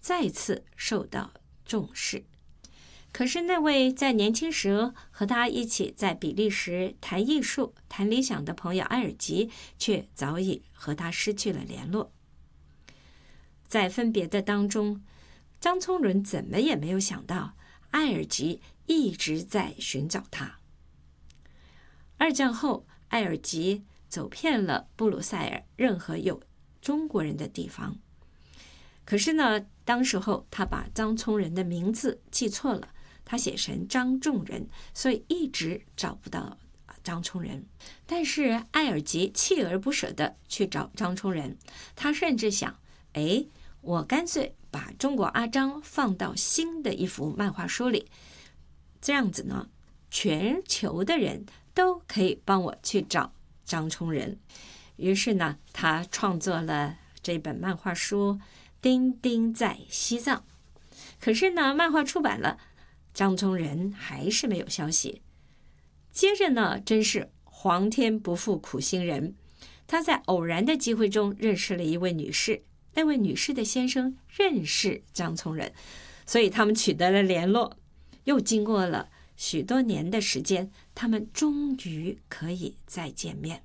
再次受到重视。可是那位在年轻时和他一起在比利时谈艺术、谈理想的朋友埃尔吉，却早已和他失去了联络。在分别的当中，张聪伦怎么也没有想到，埃尔吉一直在寻找他。二战后，埃尔吉走遍了布鲁塞尔任何有中国人的地方。可是呢，当时候他把张聪仁的名字记错了，他写成张仲仁，所以一直找不到张聪仁。但是埃尔吉锲而不舍地去找张聪仁，他甚至想，我干脆把中国阿张放到新的一幅漫画书里，这样子呢，全球的人都可以帮我去找张聪仁。于是呢，他创作了这本漫画书《丁丁在西藏》。可是呢，漫画出版了，张聪仁还是没有消息。接着呢，真是皇天不负苦心人，他在偶然的机会中认识了一位女士，那位女士的先生认识张聪仁，所以他们取得了联络。又经过了许多年的时间，他们终于可以再见面。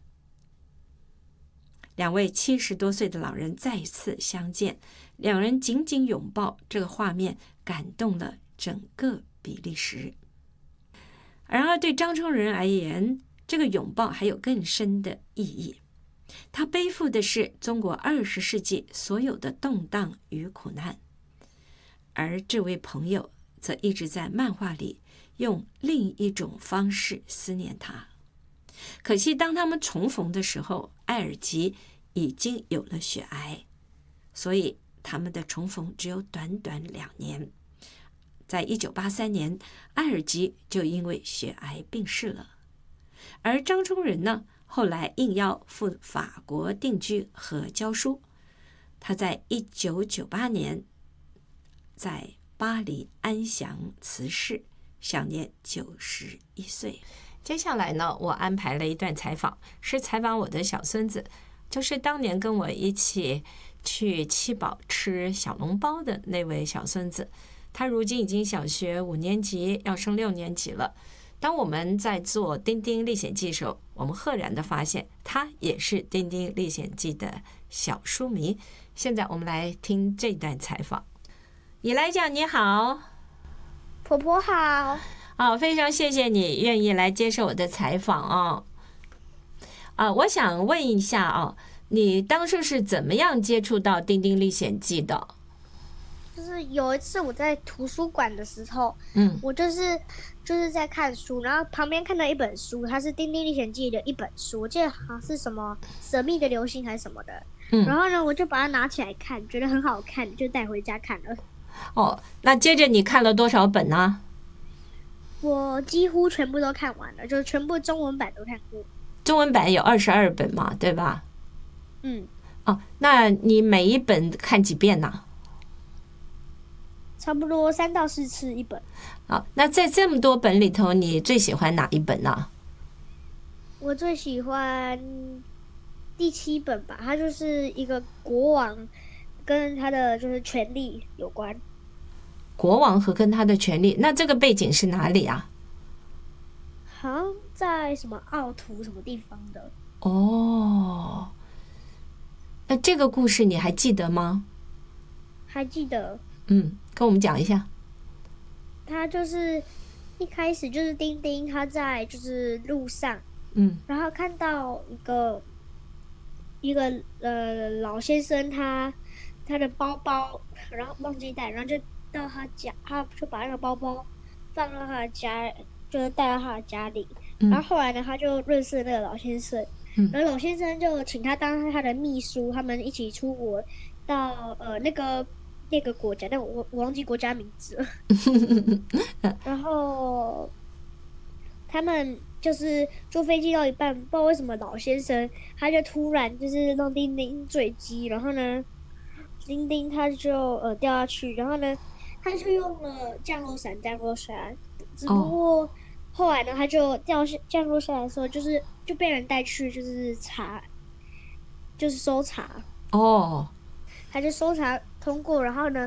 两位70多岁的老人再次相见，两人紧紧拥抱，这个画面感动了整个比利时。然而对张聪仁而言，这个拥抱还有更深的意义。他背负的是中国20世纪所有的动荡与苦难，而这位朋友则一直在漫画里用另一种方式思念他。可惜当他们重逢的时候，埃尔吉已经有了血癌，所以他们的重逢只有短短2年。在1983年，埃尔吉就因为血癌病逝了。而张聪仁呢，后来应邀赴法国定居和教书。他在1998年在巴黎安详辞世，享年91岁。接下来呢，我安排了一段采访，是采访我的小孙子，就是当年跟我一起去七宝吃小笼包的那位小孙子。他如今已经小学5年级，要升6年级了。当我们在做《丁丁历险记》的时候，我们赫然的发现他也是《丁丁历险记》的小书迷。现在我们来听这段采访。以来讲你好。 婆婆好。 非常谢谢你愿意来接受我的采访我想问一下你当初是怎么样接触到《丁丁历险记》的？ 就是有一次我在图书馆的时候，我就是在看书，然后旁边看到一本书，它是《丁丁历险记》的一本书，我记得好像是什么神秘的流星还是什么的。然后呢，我就把它拿起来看，觉得很好看，就带回家看了。 那接着你看了多少本呢？ 我几乎全部都看完了，就是全部中文版都看过。 中文版有22本嘛，对吧？那你每一本看几遍呢？ 差不多3到4次一本。 那在这么多本里头，你最喜欢哪一本呢？ 我最喜欢第7本吧，它就是一个国王跟他的就是权力有关。 国王和跟他的权力，那这个背景是哪里啊？ 好像在什么奥图什么地方的。 那这个故事你还记得吗？ 还记得。 跟我们讲一下。 他就是一开始就是丁丁他在就是路上，然后看到一个老先生他的包包，然后忘记带，然后就到他家，他就把那个包包放到他的家，就是带到他的家里。然后后来呢，他就认识那个老先生，然后老先生就请他当他的秘书，他们一起出国到那个国家，但我忘记国家名字了。然后他们就是坐飞机到一半，不知道为什么老先生他就突然就是让丁丁坠机，然后呢，丁丁他就掉下去，然后呢，他就用了降落伞，只不过后来呢，他就降落下来的时候，就被人带去就是搜查。他就搜查通过，然后呢，